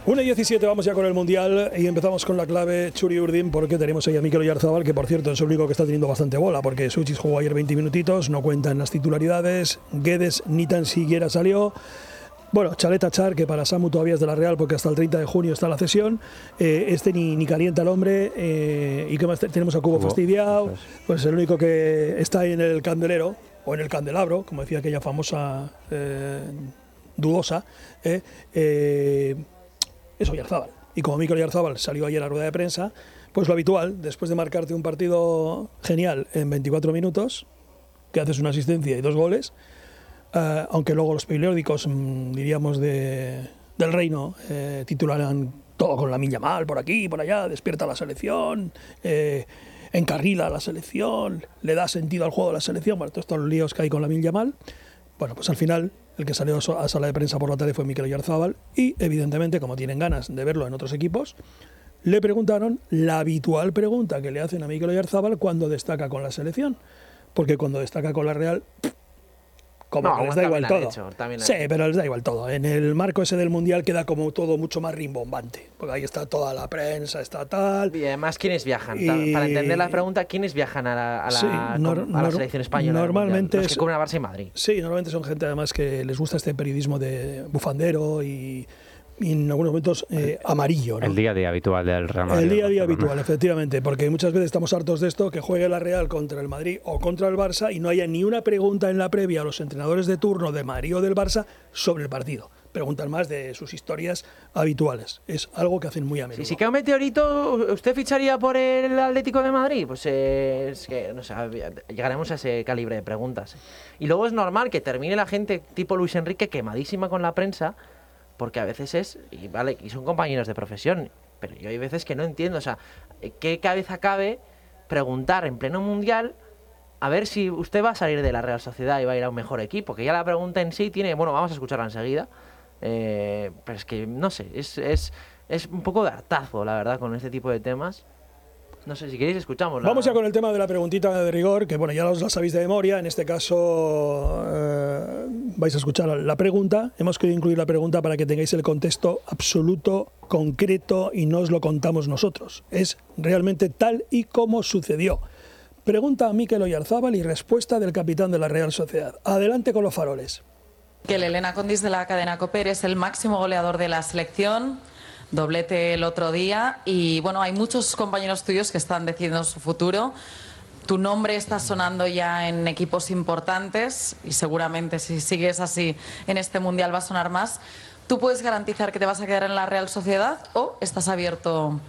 1:17, vamos ya con el Mundial y empezamos con la clave Txuri Urdin, porque tenemos ahí a Mikel Oyarzabal, que por cierto es el único que está teniendo bastante bola, porque Suchis jugó ayer 20 minutitos, no cuentan las titularidades, Guedes ni tan siquiera salió. Bueno, Chaleta Char, que para Samu todavía es de la Real porque hasta el 30 de junio está la cesión, ni calienta el hombre, y que más tenemos a Cubo fastidiado, pues el único que está ahí en el candelero, o en el candelabro, como decía aquella famosa dudosa, es Oyarzabal. Y como Mikel Oyarzabal salió ayer a la rueda de prensa, pues lo habitual, después de marcarte un partido genial en 24 minutos, que haces una asistencia y 2 goles, aunque luego los periódicos, diríamos, del Reino titularan todo con Lamine Yamal, por aquí, por allá, despierta la selección, encarrila a la selección, le da sentido al juego de la selección, bueno, todos estos líos que hay con Lamine Yamal. Bueno, pues al final el que salió a sala de prensa por la tarde fue Mikel Oyarzabal y evidentemente, como tienen ganas de verlo en otros equipos, le preguntaron la habitual pregunta que le hacen a Mikel Oyarzabal cuando destaca con la selección, porque cuando destaca con la Real, como no, que les da igual todo. Sí, pero les da igual todo. En el marco ese del Mundial queda como todo mucho más rimbombante, porque ahí está toda la prensa, está tal. Y además, ¿quiénes viajan? Para entender la pregunta, ¿quiénes viajan a la selección española? Normalmente los que cubren a Barça y Madrid. Sí, normalmente son gente además que les gusta este periodismo de bufandero y en algunos momentos amarillo, ¿no? El día a día habitual del Real Madrid. El día a día habitual, efectivamente, porque muchas veces estamos hartos de esto, que juegue la Real contra el Madrid o contra el Barça y no haya ni una pregunta en la previa a los entrenadores de turno de Madrid o del Barça sobre el partido. Preguntan más de sus historias habituales. Es algo que hacen muy a menudo. Si cae un meteorito, ¿usted ficharía por el Atlético de Madrid? Pues es que, no sé, llegaremos a ese calibre de preguntas. Y luego es normal que termine la gente tipo Luis Enrique quemadísima con la prensa, porque a veces y son compañeros de profesión, pero yo hay veces que no entiendo, o sea, ¿qué cabeza cabe preguntar en pleno Mundial a ver si usted va a salir de la Real Sociedad y va a ir a un mejor equipo? Que ya la pregunta en sí tiene, bueno, vamos a escucharla enseguida, pero es que, no sé, es un poco de hartazo, la verdad, con este tipo de temas. No sé, si queréis escuchamos. Vamos ya con el tema de la preguntita de rigor, que bueno, ya la sabéis de memoria. En este caso vais a escuchar la pregunta. Hemos querido incluir la pregunta para que tengáis el contexto absoluto, concreto, y no os lo contamos nosotros. Es realmente tal y como sucedió. Pregunta a Mikel Oyarzabal y respuesta del capitán de la Real Sociedad. Adelante con los faroles. Que Elena Condis, de la cadena COPER, es el máximo goleador de la selección. Doblete el otro día y bueno, hay muchos compañeros tuyos que están decidiendo su futuro. Tu nombre está sonando ya en equipos importantes y seguramente si sigues así en este Mundial va a sonar más. ¿Tú puedes garantizar que te vas a quedar en la Real Sociedad o estás abierto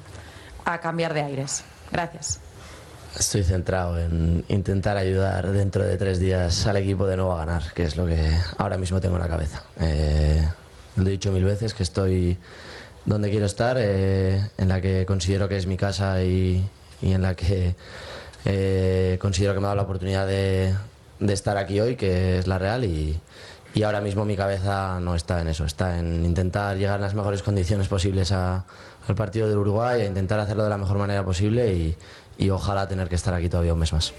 a cambiar de aires? Gracias. Estoy centrado en intentar ayudar dentro de 3 días al equipo de nuevo a ganar, que es lo que ahora mismo tengo en la cabeza. Lo he dicho 1000 veces que estoy donde quiero estar, en la que considero que es mi casa y en la que considero que me ha dado la oportunidad de estar aquí hoy, que es la Real, y ahora mismo mi cabeza no está en eso, está en intentar llegar en las mejores condiciones posibles al partido del Uruguay, e intentar hacerlo de la mejor manera posible y ojalá tener que estar aquí todavía un mes más.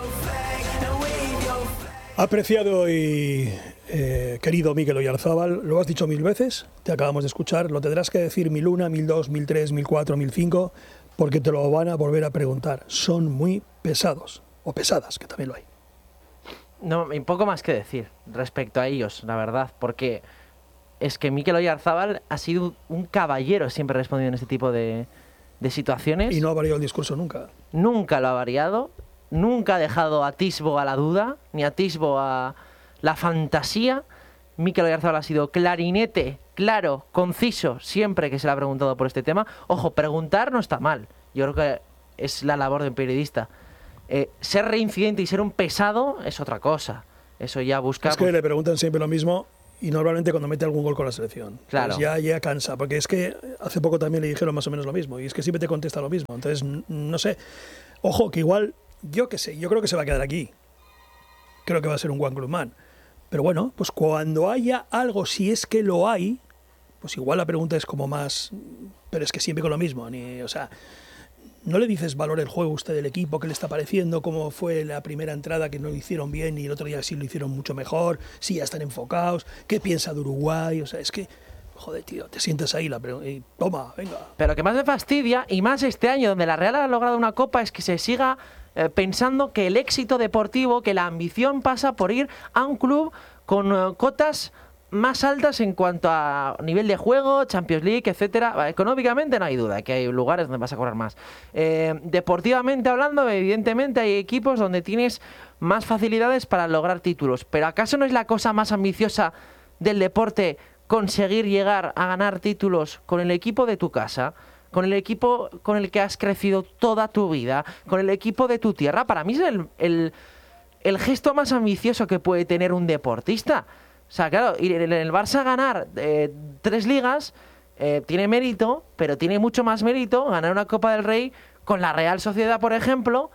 Apreciado y querido Mikel Oyarzabal, lo has dicho 1000 veces, te acabamos de escuchar, lo tendrás que decir 1001, 1002, 1003, 1004, 1005, porque te lo van a volver a preguntar. Son muy pesados, o pesadas, que también lo hay. No, hay poco más que decir respecto a ellos, la verdad, porque es que Mikel Oyarzabal ha sido un caballero siempre respondiendo en este tipo de situaciones. Y no ha variado el discurso nunca. Nunca lo ha variado. Nunca ha dejado atisbo a la duda, ni atisbo a la fantasía. Mikel Oyarzabal ha sido clarinete, claro, conciso, siempre que se le ha preguntado por este tema. Ojo, preguntar no está mal. Yo creo que es la labor de un periodista. Ser reincidente y ser un pesado es otra cosa. Eso ya busca... Es que le preguntan siempre lo mismo y normalmente cuando mete algún gol con la selección. Claro. Pues ya cansa, porque es que hace poco también le dijeron más o menos lo mismo y es que siempre te contesta lo mismo. Entonces, no sé. Ojo, que igual... Yo qué sé, yo creo que se va a quedar aquí. Creo que va a ser un one club man. Pero bueno, pues cuando haya algo, si es que lo hay, pues igual la pregunta es como más... Pero es que siempre con lo mismo. O sea, no le dices valor el juego usted del equipo, qué le está pareciendo, cómo fue la primera entrada que no lo hicieron bien y el otro día sí lo hicieron mucho mejor, si ya están enfocados, qué piensa de Uruguay. O sea, es que joder, tío, te sientas ahí y toma, venga. Pero lo que más me fastidia, y más este año, donde la Real ha logrado una copa, es que se siga pensando que el éxito deportivo, que la ambición pasa por ir a un club con cotas más altas en cuanto a nivel de juego, Champions League, etcétera. Económicamente no hay duda que hay lugares donde vas a cobrar más. Deportivamente hablando, evidentemente hay equipos donde tienes más facilidades para lograr títulos. Pero ¿acaso no es la cosa más ambiciosa del deporte conseguir llegar a ganar títulos con el equipo de tu casa? Con el equipo con el que has crecido toda tu vida, con el equipo de tu tierra. Para mí es el gesto más ambicioso que puede tener un deportista. O sea, claro, ir en el Barça ganar 3 ligas tiene mérito, pero tiene mucho más mérito ganar una Copa del Rey con la Real Sociedad, por ejemplo,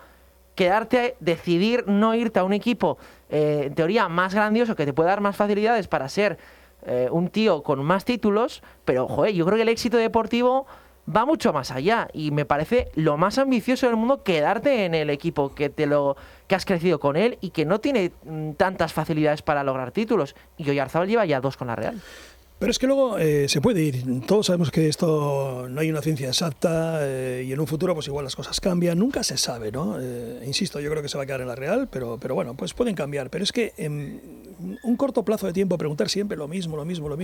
decidir no irte a un equipo, en teoría, más grandioso, que te puede dar más facilidades para ser un tío con más títulos, pero, joder, yo creo que el éxito deportivo va mucho más allá y me parece lo más ambicioso del mundo quedarte en el equipo que has crecido con él y que no tiene tantas facilidades para lograr títulos. Y Oyarzabal lleva ya 2 con la Real. Pero es que luego se puede ir. Todos sabemos que esto no hay una ciencia exacta y en un futuro pues igual las cosas cambian. Nunca se sabe, ¿no? Insisto, yo creo que se va a quedar en la Real, pero bueno, pues pueden cambiar. Pero es que en un corto plazo de tiempo preguntar siempre lo mismo,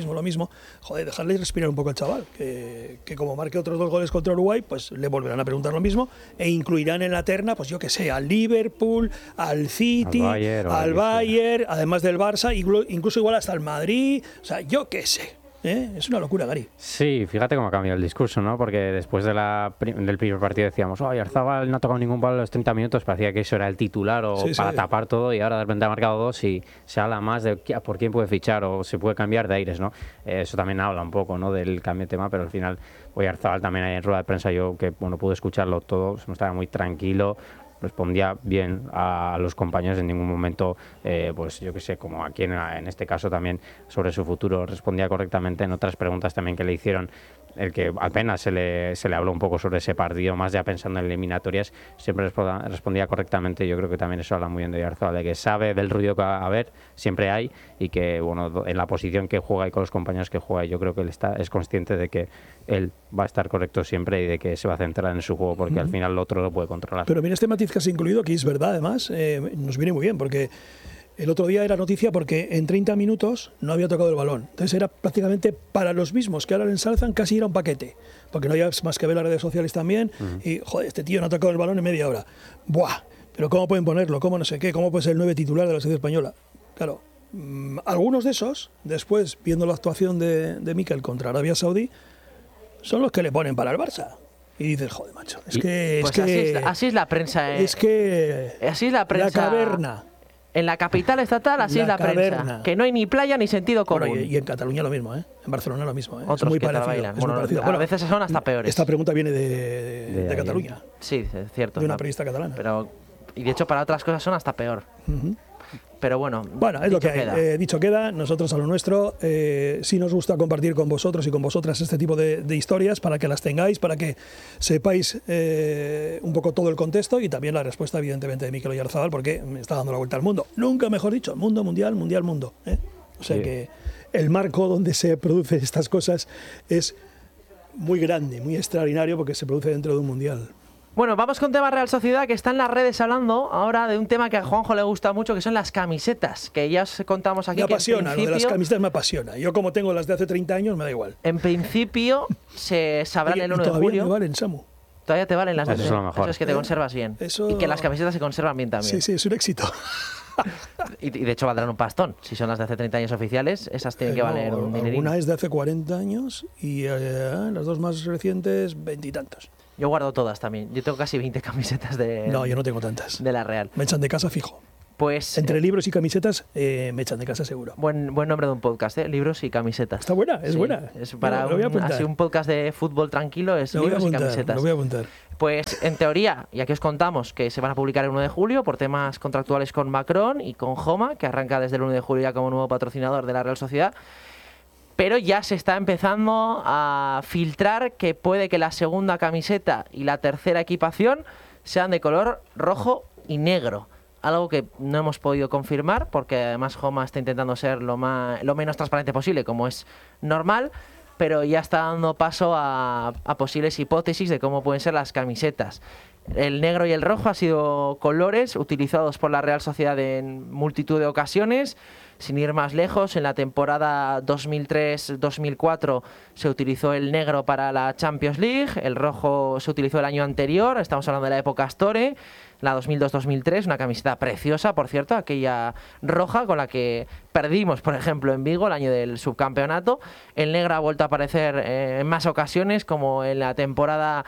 joder, dejarle respirar un poco al chaval, que como marque otros 2 goles contra Uruguay, pues le volverán a preguntar lo mismo e incluirán en la terna, pues yo que sé, al Liverpool, al City, al Bayern, además del Barça, incluso igual hasta el Madrid, o sea, yo que sé. Es una locura, Gary. Sí, fíjate cómo ha cambiado el discurso, ¿no? Porque después del primer partido decíamos, Oyarzabal no ha tocado ningún balón a los 30 minutos, parecía que eso era el titular o para tapar todo, y ahora de repente ha marcado 2 y se habla más de por quién puede fichar o se puede cambiar de aires, ¿no? Eso también habla un poco, ¿no?, del cambio de tema, pero al final Oyarzabal también ahí en rueda de prensa, yo que pude escucharlo todo, no estaba muy tranquilo, respondía bien a los compañeros, en ningún momento, pues yo que sé, como aquí en este caso también sobre su futuro, respondía correctamente. En otras preguntas también que le hicieron, el que apenas se le habló un poco sobre ese partido, más ya pensando en eliminatorias, siempre respondía correctamente. Yo creo que también eso habla muy bien de Oyarzabal, de que sabe del ruido que va a haber, siempre hay, y que bueno, en la posición que juega y con los compañeros que juega, yo creo que él es consciente de que él va a estar correcto siempre y de que se va a centrar en su juego, porque al final el otro lo puede controlar. Pero mira este matiz que has incluido, que es verdad además, nos viene muy bien, porque el otro día era noticia porque en 30 minutos no había tocado el balón. Entonces era prácticamente para los mismos que ahora le ensalzan, casi era un paquete. Porque no había más que ver las redes sociales también. Y, joder, este tío no ha tocado el balón en media hora. ¡Buah! Pero ¿cómo pueden ponerlo? ¿Cómo no sé qué? ¿Cómo puede ser el 9 titular de la selección española? Claro, algunos de esos, después, viendo la actuación de Mikel contra Arabia Saudí, son los que le ponen para el Barça. Y dices, joder, macho, así es la prensa. Así es la prensa. La caverna. En la capital estatal, así es la prensa. Que no hay ni playa ni sentido común. Bueno, y en Cataluña lo mismo, ¿eh? En Barcelona lo mismo, ¿eh? Otros es muy que parecido. Es muy parecido. A veces son hasta peores. Esta pregunta viene de Cataluña. Sí, es cierto. De una periodista catalana. Y de hecho, para otras cosas son hasta peor. Pero bueno, es lo que hay. Dicho queda, nosotros a lo nuestro. Sí nos gusta compartir con vosotros y con vosotras este tipo de historias para que las tengáis, para que sepáis un poco todo el contexto y también la respuesta, evidentemente, de Mikel Oyarzabal, porque me está dando la vuelta al mundo. Nunca mejor dicho, mundo, mundial, mundial, mundo. O sea que el marco donde se producen estas cosas es muy grande, muy extraordinario, porque se produce dentro de un mundial. Bueno, vamos con tema Real Sociedad, que está en las redes hablando ahora de un tema que a Juanjo le gusta mucho, que son las camisetas, que ya os contamos aquí. Me apasiona, lo de las camisetas me apasiona. Yo, como tengo las de hace 30 años, me da igual. En principio se sabrán el 1 de julio. Todavía me valen, Samu. Todavía te valen las de Eso es lo mejor. Eso es que te conservas bien. Y que las camisetas se conservan bien también. Sí, es un éxito. Y de hecho valdrán un pastón. Si son las de hace 30 años oficiales, esas tienen que valer un dinerín. Una es de hace 40 años y las 2 más recientes, 20 y tantos. Yo guardo todas también. Yo tengo casi 20 camisetas de... No, yo no tengo tantas. De la Real. Me echan de casa fijo. Pues... Entre libros y camisetas, me echan de casa seguro. Buen nombre de un podcast, ¿eh? Libros y camisetas. Está buena, es buena. Es para así un podcast de fútbol tranquilo, es libros y camisetas. Lo voy a apuntar. Pues en teoría, y aquí os contamos que se van a publicar el 1 de julio por temas contractuales con Macron y con Joma, que arranca desde el 1 de julio ya como nuevo patrocinador de la Real Sociedad. Pero ya se está empezando a filtrar que puede que la segunda camiseta y la tercera equipación sean de color rojo y negro. Algo que no hemos podido confirmar porque además Joma está intentando ser lo menos transparente posible, como es normal. pero ya está dando paso a posibles hipótesis de cómo pueden ser las camisetas. El negro y el rojo han sido colores utilizados por la Real Sociedad en multitud de ocasiones. Sin ir más lejos, en la temporada 2003-2004 se utilizó el negro para la Champions League, el rojo se utilizó el año anterior, estamos hablando de la época Astore, la 2002-2003, una camiseta preciosa, por cierto, aquella roja con la que perdimos, por ejemplo, en Vigo el año del subcampeonato. El negro ha vuelto a aparecer en más ocasiones, como en la temporada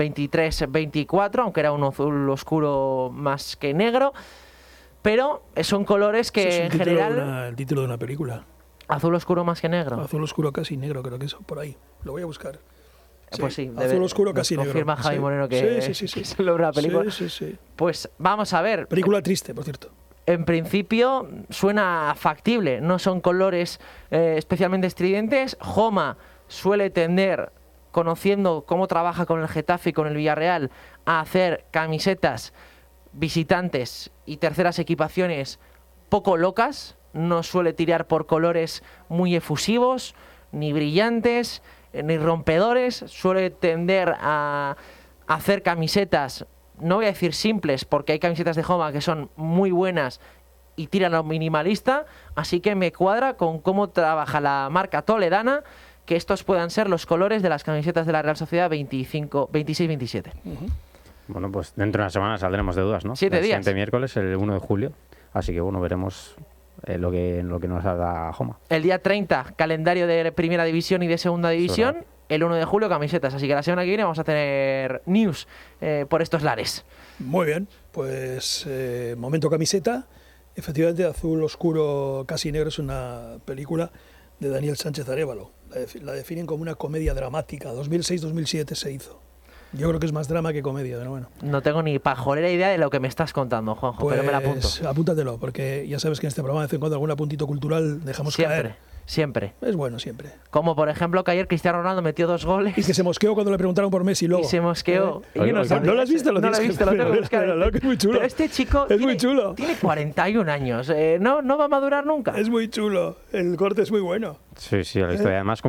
23-24, aunque era un azul oscuro más que negro. Pero son colores que en general... el título de una película. Azul oscuro más que negro. Azul oscuro casi negro, creo que es por ahí. Lo voy a buscar. Sí, pues sí, azul oscuro casi negro. Confirma Javi Moreno que sí. es una película. Sí. Pues vamos a ver. Película triste, por cierto. En principio suena factible, no son colores especialmente estridentes. Joma suele tender, conociendo cómo trabaja con el Getafe y con el Villarreal, a hacer camisetas visitantes y terceras equipaciones poco locas. No suele tirar por colores muy efusivos, ni brillantes, ni rompedores. Suele tender a hacer camisetas, no voy a decir simples, porque hay camisetas de Joma que son muy buenas y tiran a lo minimalista, así que me cuadra con cómo trabaja la marca toledana que estos puedan ser los colores de las camisetas de la Real Sociedad 26-27. Bueno, pues dentro de una semana saldremos de dudas, ¿no? 7 días. El siguiente miércoles, el 1 de julio. Así que, bueno, veremos lo que nos haga Joma. El día 30, calendario de Primera División y de Segunda División. El 1 de julio, camisetas. Así que la semana que viene vamos a tener news por estos lares. Muy bien, pues momento camiseta. Efectivamente, Azul Oscuro Casi Negro es una película de Daniel Sánchez Arévalo. La definen como una comedia dramática. 2006-2007 se hizo. Yo creo que es más drama que comedia, pero bueno. No tengo ni pajolera idea de lo que me estás contando, Juanjo, pues, pero me la apunto. Apúntatelo, porque ya sabes que en este programa de vez en cuando algún apuntito cultural dejamos caer. Siempre. Es bueno, siempre. Como por ejemplo que ayer Cristiano Ronaldo metió 2 goles. Y que se mosqueó cuando le preguntaron por Messi luego. Y se mosqueó. ¿No lo has visto? No lo he visto, lo tengo que buscar. Es muy chulo. Pero este chico es muy chulo. Tiene 41 años. No va a madurar nunca. Es muy chulo. El corte es muy bueno. Sí, sí, lo he visto. Además,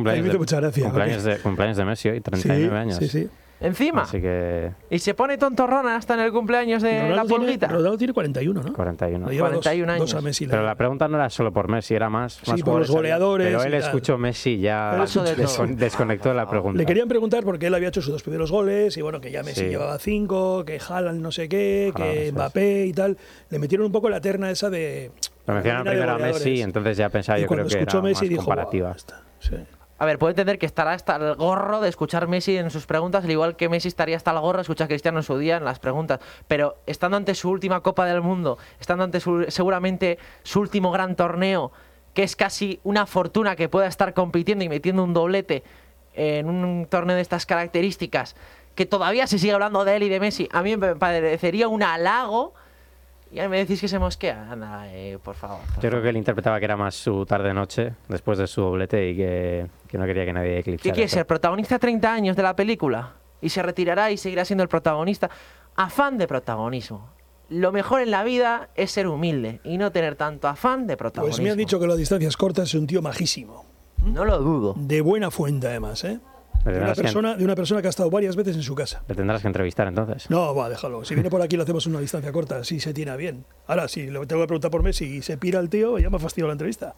cumpleaños de Messi hoy, 39 años. Sí. Encima. Así que... Y se pone tontorrona hasta en el cumpleaños de la pulguita. Ronaldo tiene 41, ¿no? 41. 41 años. Dos a Messi. Pero la pregunta no era solo por Messi, era más por los goleadores. Pero él escuchó Messi y ya desconectó de la pregunta. Le querían preguntar porque él había hecho sus 2 primeros goles y bueno, que ya Messi llevaba 5, que Haaland no sé qué, que Mbappé y tal. Le metieron un poco la terna esa de... Lo mencionaron primero a Messi, entonces ya pensaba yo creo que era Messi, más comparativa. Sí. A ver, puede entender que estará hasta el gorro de escuchar Messi en sus preguntas, al igual que Messi estaría hasta el gorro de escuchar a Cristiano en su día en las preguntas. Pero estando ante su última Copa del Mundo, estando ante seguramente su último gran torneo, que es casi una fortuna que pueda estar compitiendo y metiendo un doblete en un torneo de estas características, que todavía se sigue hablando de él y de Messi, a mí me parecería un halago. Y ahí me decís que se mosquea. Anda, por favor. Yo creo que él interpretaba que era más su tarde-noche después de su doblete y que no quería que nadie eclipsara. ¿Qué quiere ser? ¿Protagonista 30 años de la película? Y se retirará y seguirá siendo el protagonista. Afán de protagonismo. Lo mejor en la vida es ser humilde y no tener tanto afán de protagonismo. Pues me han dicho que las distancias cortas es un tío majísimo. No lo dudo. De buena fuente, además, ¿eh? De una persona que ha estado varias veces en su casa. ¿Le tendrás que entrevistar entonces? No, déjalo. Si viene por aquí le hacemos una distancia corta, si se tiene bien. Ahora, si le tengo que preguntar por Messi y se pira el tío, ya me ha fastidiado la entrevista.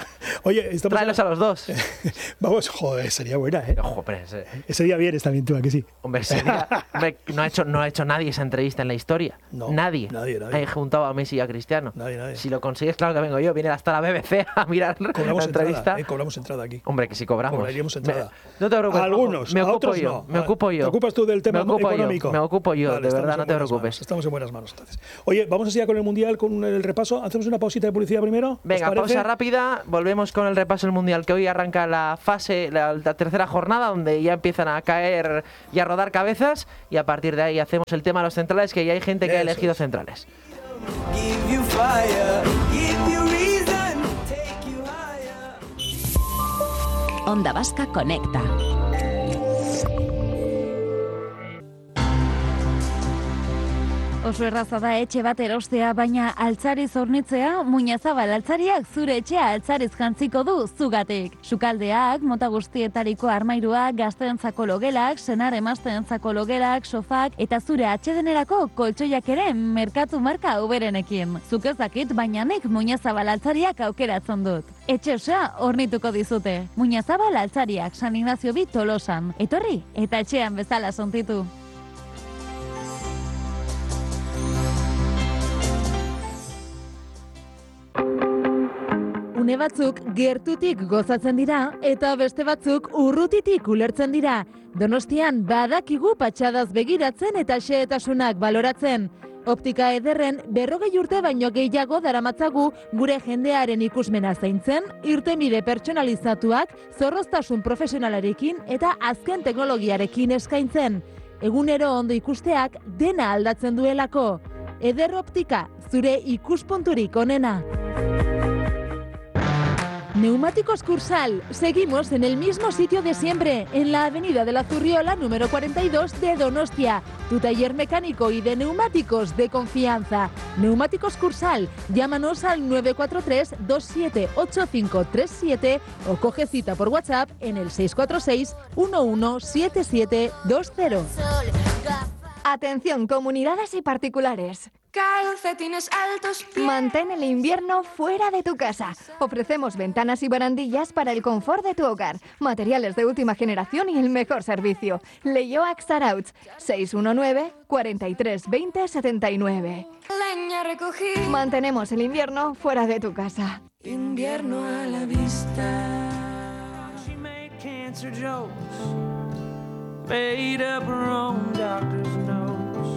Oye, tráelos a los dos. Vamos, joder, sería buena, ¿eh? Joder, ese día vienes también tú, ¿a que sí? Hombre, no ha hecho nadie esa entrevista en la historia. No, nadie. Ha juntado a Messi y a Cristiano. Nadie. Si lo consigues, claro que vengo yo. Viene hasta la BBC a mirar la entrevista. Cobramos entrada aquí. Hombre, que si cobramos. Cobraríamos entrada. No te preocupes. Algunos, me a ocupo otros yo. no. Me ocupo yo. ¿Te ocupas tú del tema económico? Me ocupo yo, vale, de verdad, no te preocupes. Manos. Estamos en buenas manos, entonces. Oye, vamos así ya con el Mundial, con el repaso. ¿Hacemos una pausita de publicidad primero? Venga, pausa rápida. Volvemos con el repaso del Mundial, que hoy arranca la tercera jornada, donde ya empiezan a caer y a rodar cabezas, y a partir de ahí hacemos el tema de los centrales, que ya hay gente que ha elegido centrales. Onda Vasca Conecta. Oso erraza da etxe bat erostea, baina altzariz hornitzea, Muñazabal altzariak zure etxea altzariz jantziko du zugatik. Sukaldeak, mota guztietariko armairuak, gazteentzako logelak, senar emazteentzako logelak, sofak eta zure atsedenerako koltsoiak ere merkatu marka uberenekin. Zuk ez dakit, baina nik Muñazabal altzariak aukeratzen dut. Etxe osoa hornituko dizute. Muñazabal altzariak, San Ignacio bi Tolosan. Etorri eta etxean bezala sontitu. Une batzuk gertutik gozatzen dira eta beste batzuk urrutitik ulertzen dira. Donostian badakigu patxadaz begiratzen eta xehetasunak baloratzen. Optika ederren 40 urte baino gehiago daramatzagu gure jendearen ikusmena zaintzen, irtenbide pertsonalizatuak, zorroztasun profesionalarekin eta azken teknologiarekin eskaintzen. Egunero ondo ikusteak dena aldatzen duelako. Eder Optika, zure ikuspunturik onena. Neumáticos Cursal. Seguimos en el mismo sitio de siempre, en la avenida de la Zurriola, número 42 de Donostia. Tu taller mecánico y de neumáticos de confianza. Neumáticos Cursal. Llámanos al 943-278537 o coge cita por WhatsApp en el 646 117720. Atención, comunidades y particulares. Calcetines altos. Mantén el invierno fuera de tu casa. Ofrecemos ventanas y barandillas para el confort de tu hogar, materiales de última generación y el mejor servicio. Leioac Zarautz, 619 43 20 79. Leña recogí. Mantenemos el invierno fuera de tu casa. Invierno a la vista. She made cancer jokes, made up her own doctor's notes.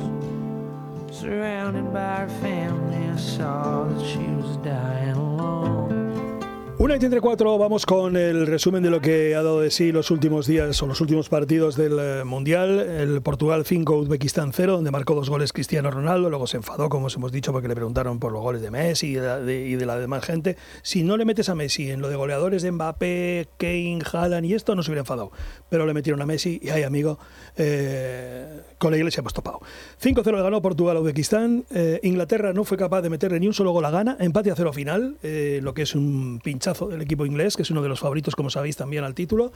Surrounded by her family, I saw that she was dying alone. 1:34, vamos con el resumen de lo que ha dado de sí los últimos días o los últimos partidos del Mundial. El Portugal 5, Uzbekistán 0, donde marcó 2 goles Cristiano Ronaldo. Luego se enfadó, como os hemos dicho, porque le preguntaron por los goles de Messi y de la demás gente. Si no le metes a Messi en lo de goleadores de Mbappé, Kane, Haaland y esto, no se hubiera enfadado. Pero le metieron a Messi y, ay amigo, con la iglesia hemos topado. 5-0 le ganó Portugal a Uzbekistán. Inglaterra no fue capaz de meterle ni un solo gol a Ghana. Empate a 0 final, lo que es un pinchazo del equipo inglés, que es uno de los favoritos, como sabéis, también al título.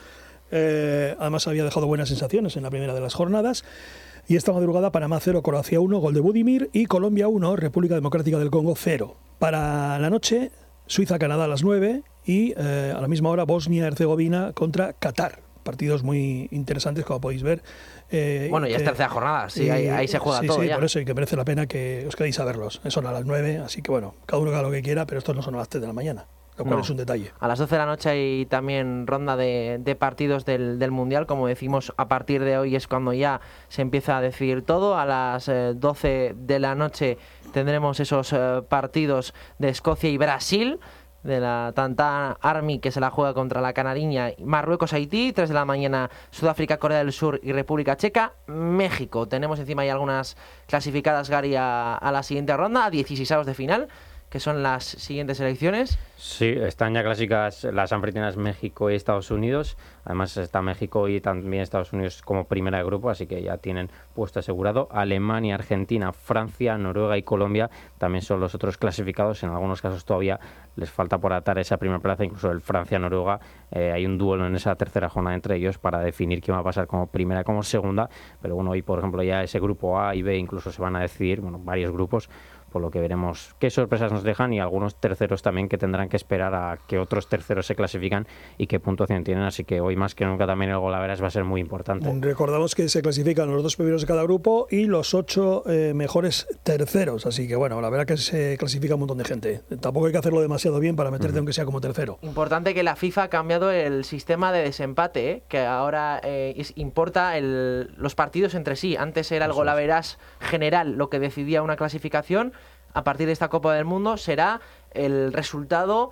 Además había dejado buenas sensaciones en la primera de las jornadas. Y esta madrugada Panamá 0, Croacia 1, gol de Budimir, y Colombia 1, República Democrática del Congo 0. Para la noche, Suiza-Canadá a las 9 y a la misma hora Bosnia-Herzegovina contra Qatar. Partidos muy interesantes, como podéis ver. Bueno, ya es tercera jornada, sí, ahí se juega todo. Sí, ya. por eso, y que merece la pena que os quedéis a verlos. Son a las 9, así que bueno, cada uno haga lo que quiera, pero estos no son a las 3 de la mañana. Lo cual es un detalle. A las 12 de la noche hay también ronda de partidos del Mundial. Como decimos, a partir de hoy es cuando ya se empieza a decidir todo. A las 12 de la noche tendremos esos partidos de Escocia y Brasil, de la Tantán Army, que se la juega contra la Canariña, Marruecos-Haití, 3 de la mañana Sudáfrica, Corea del Sur y República Checa, México. Tenemos encima ya algunas clasificadas, Gary, a la siguiente ronda, a 16avos de final, que son las siguientes selecciones. Sí, están ya clásicas las anfitrionas México y Estados Unidos. Además está México y también Estados Unidos como primera de grupo, así que ya tienen puesto asegurado. Alemania, Argentina, Francia, Noruega y Colombia también son los otros clasificados. En algunos casos todavía les falta por atar esa primera plaza, incluso el Francia-Noruega. Hay un duelo en esa tercera jornada entre ellos para definir quién va a pasar como primera, como segunda. Pero bueno, hoy por ejemplo ya ese grupo A y B incluso se van a decidir, bueno, varios grupos, por lo que veremos qué sorpresas nos dejan y algunos terceros también que tendrán que esperar a que otros terceros se clasifican y qué puntuación tienen, así que hoy más que nunca también el golaveras va a ser muy importante. Recordamos que se clasifican los 2 primeros de cada grupo y los 8 mejores terceros, así que bueno, la verdad que se clasifica un montón de gente. Tampoco hay que hacerlo demasiado bien para meterte aunque sea como tercero. Importante que la FIFA ha cambiado el sistema de desempate, que ahora importa los partidos entre sí. Antes era el golaveras general lo que decidía una clasificación. A partir de esta Copa del Mundo será el resultado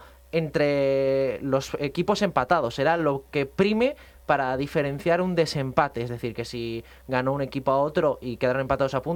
entre los equipos empatados, será lo que prime para diferenciar un desempate, es decir, que si ganó un equipo a otro y quedaron empatados a puntos,